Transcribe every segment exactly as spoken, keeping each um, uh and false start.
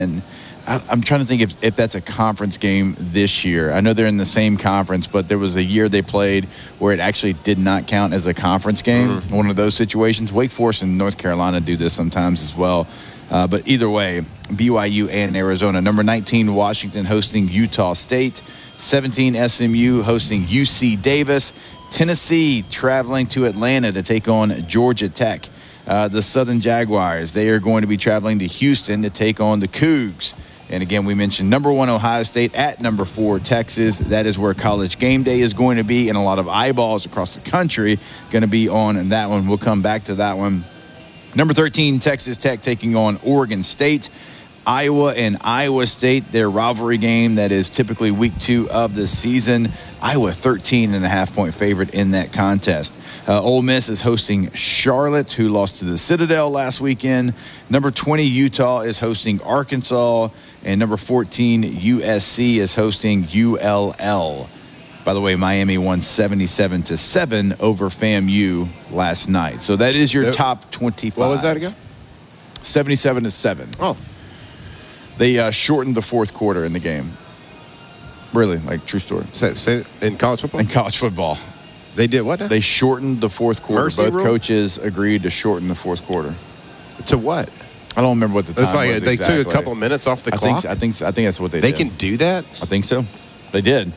And I, I'm trying to think if, if that's a conference game this year. I know they're in the same conference, but there was a year they played where it actually did not count as a conference game. Mm-hmm. One of those situations. Wake Forest and North Carolina do this sometimes as well. Uh, but either way, B Y U and Arizona. Number nineteen, Washington hosting Utah State. seventeen, S M U hosting U C Davis. Tennessee traveling to Atlanta to take on Georgia Tech. Uh, the Southern Jaguars, they are going to be traveling to Houston to take on the Cougs. And again, we mentioned number one Ohio State at number four Texas. That is where College Game Day is going to be, and a lot of eyeballs across the country going to be on that one. We'll come back to that one. Number thirteen, Texas Tech taking on Oregon State. Iowa and Iowa State, their rivalry game that is typically week two of the season. Iowa thirteen and a half point favorite in that contest. Uh, Ole Miss is hosting Charlotte, who lost to the Citadel last weekend. Number twenty, Utah is hosting Arkansas. And number fourteen, U S C is hosting U L L. By the way, Miami won seventy-seven to seven over FAMU last night. So that is your yep. top twenty-five. What was that again? seventy-seven to seven. Oh. They uh, shortened the fourth quarter in the game. Really, like true story. Say, say in college football? In college football. They did what now? They shortened the fourth quarter. Mercy Both rule? Coaches agreed to shorten the fourth quarter. To what? I don't remember what the time it's like was they exactly. took a couple of minutes off the I clock? Think, I think I think that's what they, they did. They can do that? I think so. They did.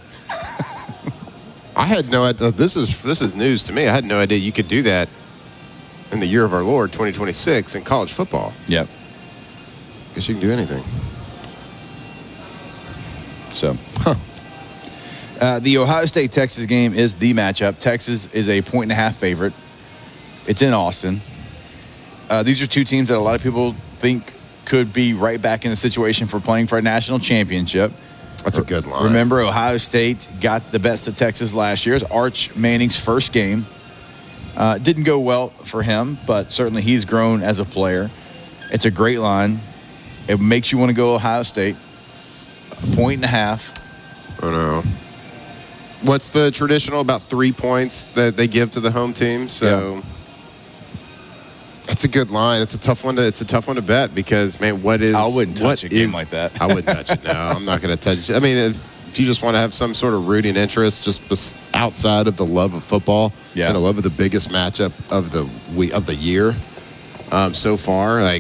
I had no idea. This is this is news to me. I had no idea you could do that in the year of our Lord, twenty twenty-six, in college football. Yep. Guess you can do anything. So, huh. Uh, the Ohio State-Texas game is the matchup. Texas is a point and a half favorite. It's in Austin. Uh, these are two teams that a lot of people think could be right back in a situation for playing for a national championship. That's a good line. Remember, Ohio State got the best of Texas last year. It's Arch Manning's first game. Uh, didn't go well for him, but certainly he's grown as a player. It's a great line. It makes you want to go Ohio State. A point and a half. I know. What's the traditional about three points that they give to the home team? So yeah. That's a good line. It's a tough one to. It's a tough one to bet because man, what is? I wouldn't touch a game is, like that. I wouldn't touch it. No, I'm not going to touch it. I mean, if, if you just want to have some sort of rooting interest, just outside of the love of football yeah. and the love of the biggest matchup of the we of the year um, so far, like.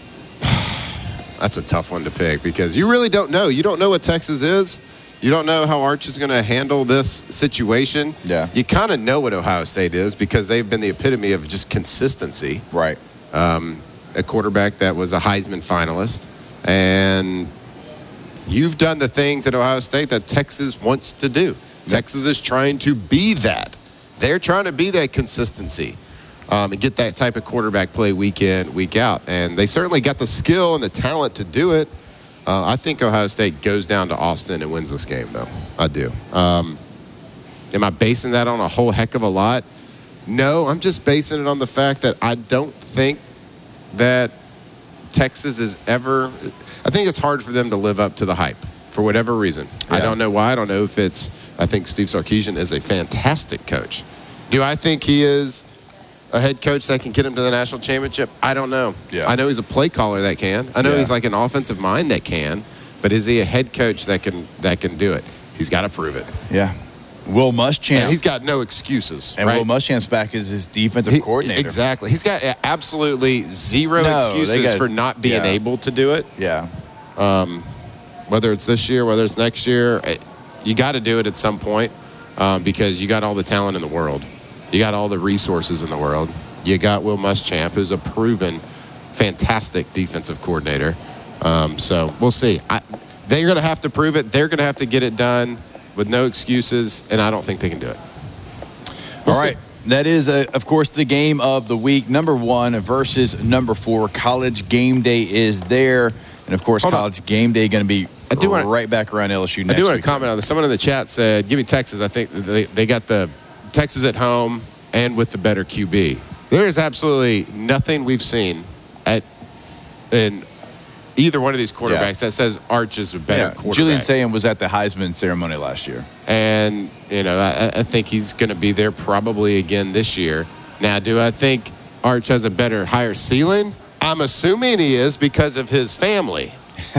That's a tough one to pick because you really don't know. You don't know what Texas is. You don't know how Arch is going to handle this situation. Yeah. You kind of know what Ohio State is because they've been the epitome of just consistency. Right. Um, a quarterback that was a Heisman finalist. And you've done the things at Ohio State that Texas wants to do. Yeah. Texas is trying to be that. They're trying to be that consistency. Um, and get that type of quarterback play week in, week out. And they certainly got the skill and the talent to do it. Uh, I think Ohio State goes down to Austin and wins this game, though. I do. Um, am I basing that on a whole heck of a lot? No, I'm just basing it on the fact that I don't think that Texas is ever – I think it's hard for them to live up to the hype for whatever reason. Yeah. I don't know why. I don't know if it's – I think Steve Sarkisian is a fantastic coach. Do I think he is – a head coach that can get him to the national championship? I don't know. Yeah. I know he's a play caller that can. I know yeah. he's like an offensive mind that can. But is he a head coach that can that can do it? He's got to prove it. Yeah. Will Muschamp. And he's got no excuses. And right? Will Muschamp's back as his defensive he, coordinator. Exactly. He's got absolutely zero no, excuses got, for not being yeah. able to do it. Yeah. Um, whether it's this year, whether it's next year, you got to do it at some point um, because you got all the talent in the world. You got all the resources in the world. You got Will Muschamp, who's a proven fantastic defensive coordinator. Um, so we'll see. I, they're going to have to prove it. They're going to have to get it done with no excuses, and I don't think they can do it. We'll All right. See. That is, uh, of course, the game of the week. Number one versus number four. College Game Day is there. And, of course, Hold College on. Game Day going to be I do right wanna, back around L S U next I do want week. to comment on this. Someone in the chat said, give me Texas. I think they, they got the Texas at home and with the better Q B. There is absolutely nothing we've seen at in either one of these quarterbacks yeah. that says Arch is a better yeah. quarterback. Julian Sayin was at the Heisman ceremony last year. And, you know, I, I think he's going to be there probably again this year. Now, do I think Arch has a better, higher ceiling? I'm assuming he is because of his family.